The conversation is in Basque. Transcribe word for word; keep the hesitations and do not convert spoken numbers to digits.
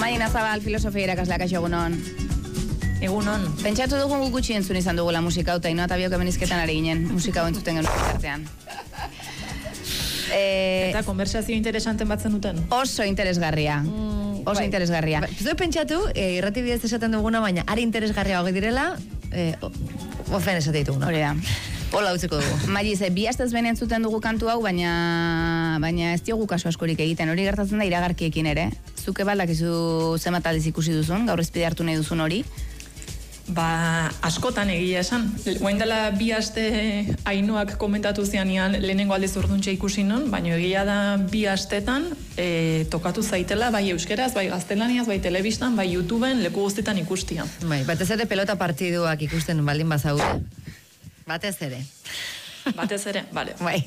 Maien Azabal, filosofia irakasleak, kaixo egunon. Egunon. Pentsatu dugu gutxi entzun izan dugula musika hau, Tainoa eta biok hemenizketan ari ginen, musika hau entzuten genuen bitartean. E... Eta konversazio interesanten batzen duten? Oso interesgarria. Mm, oso bai. interesgarria. Zue pentsatu, e, irrati bidez esaten duguna, baina ari interesgarria hoge direla, e, ofen esate dituguna. Hori da. Hola utzeko dugu. Maiz, bi astez benen zuten dugu kantu hau, baina baina ez diogu kasu askorik egiten. Hori gertatzen da iragarkiekin ere. Zuke baldakizu zenbat aldiz ikusi duzun, gaur izpide hartu nahi duzun hori? Ba, askotan egia esan. Guain dela bi aste Ainoak komentatu zianian lehenengo aldiz urduntxe ikusi non, baina egia da bi astetan e, tokatu zaitela, bai euskeraz, bai gaztelaniaz, bai telebistan, bai YouTubeen, leku guztietan ikustia. Bai, batez ere pelota partiduak ikusten baldin bazaute. Batez ere. Batez ere, bale. Bai.